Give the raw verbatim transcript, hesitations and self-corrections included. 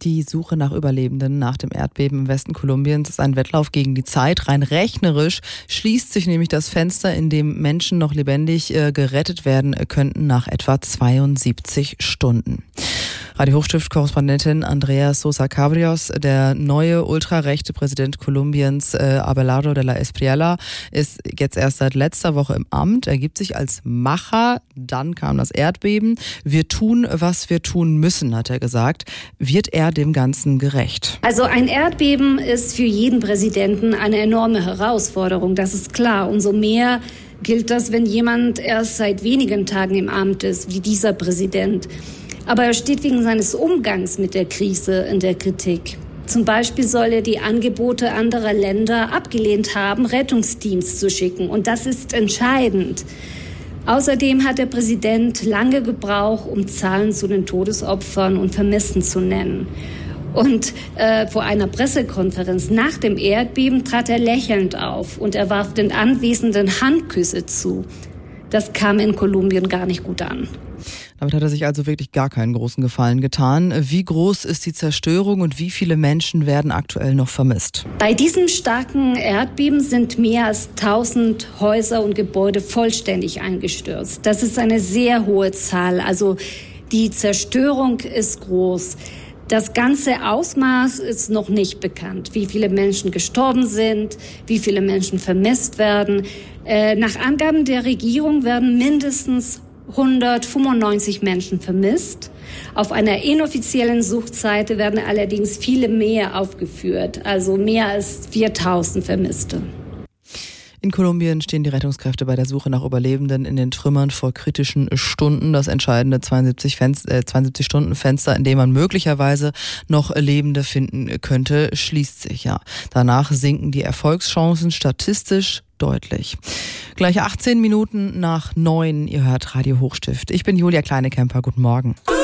Die Suche nach Überlebenden nach dem Erdbeben im Westen Kolumbiens ist ein Wettlauf gegen die Zeit. Rein rechnerisch schließt sich nämlich das Fenster, in dem Menschen noch lebendig äh, gerettet werden könnten, nach etwa zweiundsiebzig Stunden. Radio Hochstift-Korrespondentin Andrea Sosa Cabrios, der neue ultrarechte Präsident Kolumbiens, äh, Abelardo de la Espriella, ist jetzt erst seit letzter Woche im Amt. Er gibt sich als Macher. Dann kam das Erdbeben. Wir tun, was wir tun müssen, hat er gesagt. Wird er dem Ganzen gerecht? Also ein Erdbeben ist für jeden Präsidenten eine enorme Herausforderung, das ist klar. Umso mehr gilt das, wenn jemand erst seit wenigen Tagen im Amt ist, wie dieser Präsident. Aber er steht wegen seines Umgangs mit der Krise in der Kritik. Zum Beispiel soll er die Angebote anderer Länder abgelehnt haben, Rettungsteams zu schicken. Und das ist entscheidend. Außerdem hat der Präsident lange gebraucht, um Zahlen zu den Todesopfern und Vermissten zu nennen. Und äh, vor einer Pressekonferenz nach dem Erdbeben trat er lächelnd auf und er warf den Anwesenden Handküsse zu. Das kam in Kolumbien gar nicht gut an. Damit hat er sich also wirklich gar keinen großen Gefallen getan. Wie groß ist die Zerstörung und wie viele Menschen werden aktuell noch vermisst? Bei diesem starken Erdbeben sind mehr als tausend Häuser und Gebäude vollständig eingestürzt. Das ist eine sehr hohe Zahl. Also die Zerstörung ist groß. Das ganze Ausmaß ist noch nicht bekannt, wie viele Menschen gestorben sind, wie viele Menschen vermisst werden. Äh, nach Angaben der Regierung werden mindestens hundertfünfundneunzig Menschen vermisst. Auf einer inoffiziellen Suchseite werden allerdings viele mehr aufgeführt, also mehr als viertausend Vermisste. In Kolumbien stehen die Rettungskräfte bei der Suche nach Überlebenden in den Trümmern vor kritischen Stunden. Das entscheidende zweiundsiebzig-Stunden-Fenster, in dem man möglicherweise noch Lebende finden könnte, schließt sich. Ja. Danach sinken die Erfolgschancen statistisch deutlich. Gleich achtzehn Minuten nach neun. Ihr hört Radio Hochstift. Ich bin Julia Kleinekemper. Guten Morgen.